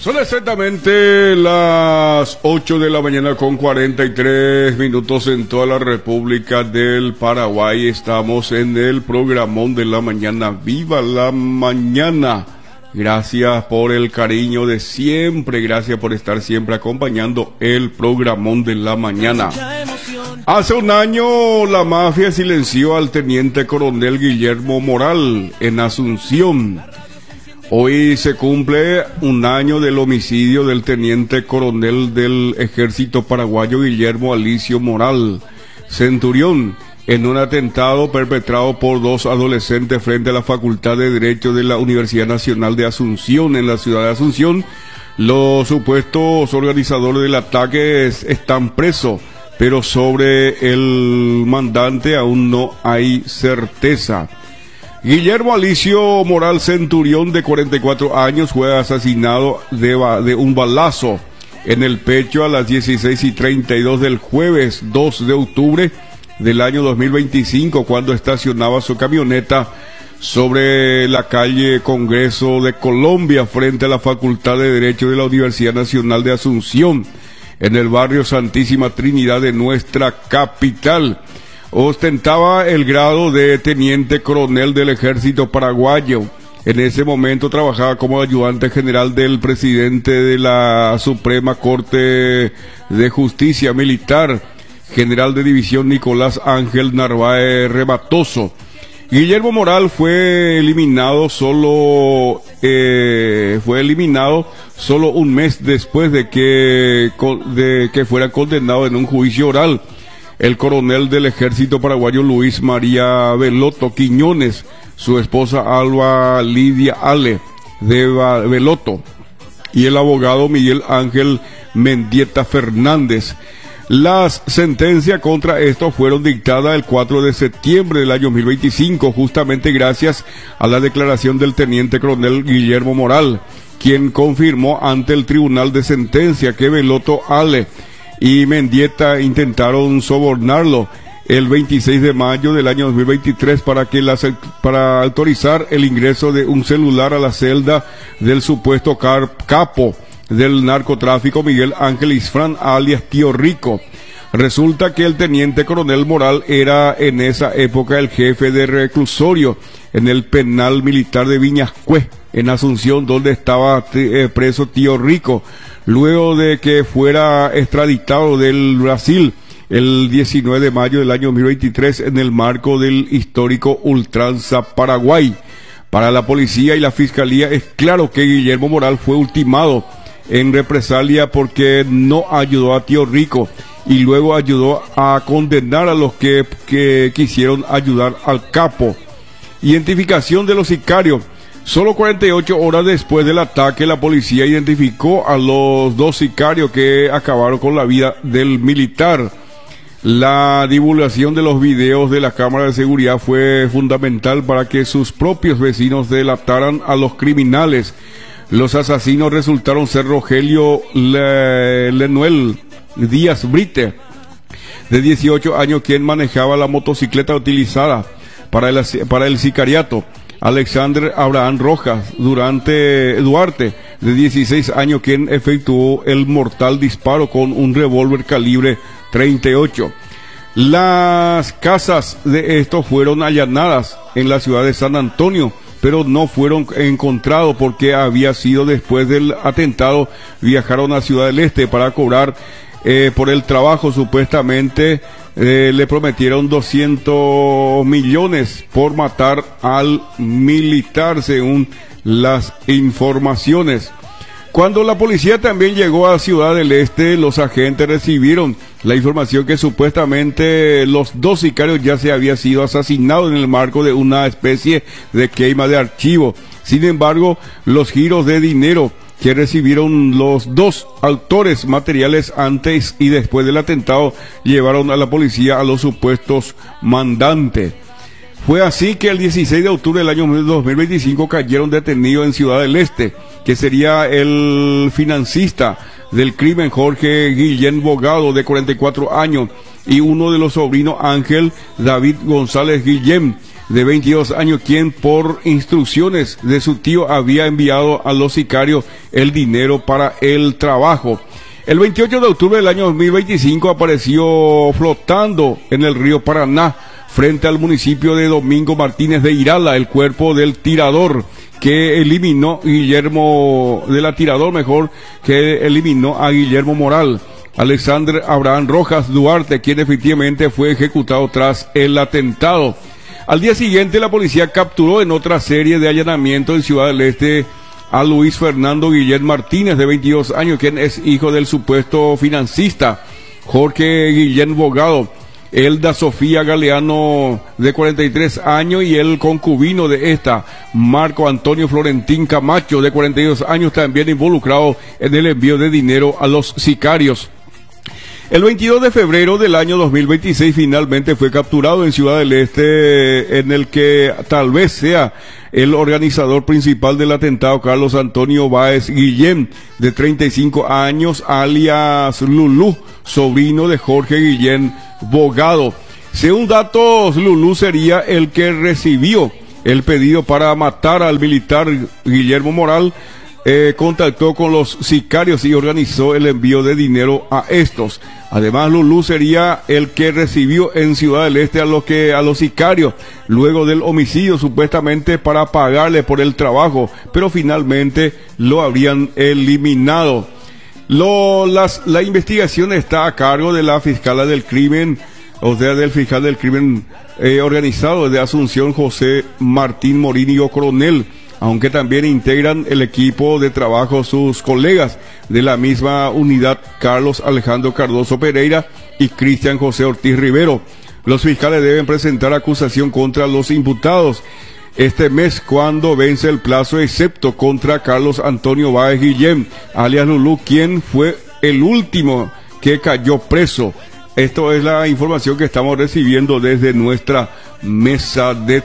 Son exactamente las 8 de la mañana con 43 minutos en toda la República del Paraguay. Estamos en el programón de la mañana. ¡Viva la mañana! Gracias por el cariño de siempre, gracias por estar siempre acompañando el programón de la mañana. Hace un año la mafia silenció al teniente coronel Guillermo Moral en Asunción. Hoy se cumple un año del homicidio del teniente coronel del ejército paraguayo Guillermo Alicio Moral, centurión, en un atentado perpetrado por dos adolescentes frente a la Facultad de Derecho de la Universidad Nacional de Asunción, en la ciudad de Asunción. Los supuestos organizadores del ataque están presos, pero sobre el mandante aún no hay certeza. Guillermo Alicio Moral, centurión de 44 años, fue asesinado de un balazo en el pecho a las 16:32 del jueves 2 de octubre del año 2025, cuando estacionaba su camioneta sobre la calle Congreso de Colombia, frente a la Facultad de Derecho de la Universidad Nacional de Asunción, en el barrio Santísima Trinidad de nuestra capital. Ostentaba el grado de teniente coronel del ejército paraguayo. En ese momento trabajaba como ayudante general del presidente de la Suprema Corte de Justicia Militar, general de división Nicolás Ángel Narváez Rematoso. Guillermo Moral fue eliminado solo un mes después de que fuera condenado en un juicio oral. El coronel del ejército paraguayo Luis María Veloto Quiñones, su esposa Alba Lidia Ale de Veloto y el abogado Miguel Ángel Mendieta Fernández. Las sentencias contra estos fueron dictadas el 4 de septiembre del año 2025, justamente gracias a la declaración del teniente coronel Guillermo Moral, quien confirmó ante el tribunal de sentencia que Veloto Ale y Mendieta intentaron sobornarlo el 26 de mayo del año 2023 para autorizar el ingreso de un celular a la celda del supuesto capo del narcotráfico Miguel Ángel Isfrán, alias Tío Rico. Resulta que el teniente coronel Moral era en esa época el jefe de reclusorio en el penal militar de Viñascué, en Asunción, donde estaba preso Tío Rico, luego de que fuera extraditado del Brasil el 19 de mayo del año 2023 en el marco del histórico Ultranza Paraguay. Para la policía y la fiscalía es claro que Guillermo Moral fue ultimado en represalia porque no ayudó a Tío Rico y luego ayudó a condenar a los que quisieron ayudar al capo. Identificación de los sicarios. Solo 48 horas después del ataque, la policía identificó a los dos sicarios que acabaron con la vida del militar. La divulgación de los videos de la cámara de seguridad fue fundamental para que sus propios vecinos delataran a los criminales. Los asesinos resultaron ser Rogelio Lenuel Díaz Brite, de 18 años, quien manejaba la motocicleta utilizada para el sicariato. Alexander Abraham Rojas Duarte, de 16 años, quien efectuó el mortal disparo con un revólver calibre 38. Las casas de estos fueron allanadas en la ciudad de San Antonio, pero no fueron encontrados porque había sido después del atentado. Viajaron a Ciudad del Este para cobrar por el trabajo. Supuestamente le prometieron 200 millones por matar al militar, según las informaciones. Cuando la policía también llegó a Ciudad del Este, los agentes recibieron la información que supuestamente los dos sicarios ya se habían sido asesinados en el marco de una especie de quema de archivo. Sin embargo, los giros de dinero que recibieron los dos autores materiales antes y después del atentado llevaron a la policía a los supuestos mandantes. Fue así que el 16 de octubre del año 2025 cayeron detenidos en Ciudad del Este, que sería el financista del crimen Jorge Guillén Bogado, de 44 años, y uno de los sobrinos Ángel David González Guillén, de 22 años, quien por instrucciones de su tío había enviado a los sicarios el dinero para el trabajo. El 28 de octubre del año 2025 apareció flotando en el río Paraná, frente al municipio de Domingo Martínez de Irala, el cuerpo del tirador que eliminó a Guillermo Moral, Alexander Abraham Rojas Duarte, quien efectivamente fue ejecutado tras el atentado. Al día siguiente, la policía capturó en otra serie de allanamientos en Ciudad del Este a Luis Fernando Guillén Martínez, de 22 años, quien es hijo del supuesto financista Jorge Guillén Bogado, Elda Sofía Galeano, de 43 años, y el concubino de esta, Marco Antonio Florentín Camacho, de 42 años, también involucrado en el envío de dinero a los sicarios. El 22 de febrero del año 2026 finalmente fue capturado en Ciudad del Este, en el que tal vez sea el organizador principal del atentado, Carlos Antonio Báez Guillén, de 35 años, alias Lulú, sobrino de Jorge Guillén Bogado. Según datos, Lulú sería el que recibió el pedido para matar al militar Guillermo Moral, contactó con los sicarios y organizó el envío de dinero a estos. Además, Lulú sería el que recibió en Ciudad del Este a los sicarios luego del homicidio, supuestamente para pagarle por el trabajo, pero finalmente lo habrían eliminado. La investigación está a cargo de la fiscala del crimen, o sea, del fiscal del crimen organizado de Asunción, José Martín Morinio Coronel, aunque también integran el equipo de trabajo sus colegas de la misma unidad, Carlos Alejandro Cardoso Pereira y Cristian José Ortiz Rivero. Los fiscales deben presentar acusación contra los imputados este mes, cuando vence el plazo, excepto contra Carlos Antonio Báez Guillén, alias Lulú, quien fue el último que cayó preso. Esto es la información que estamos recibiendo desde nuestra mesa de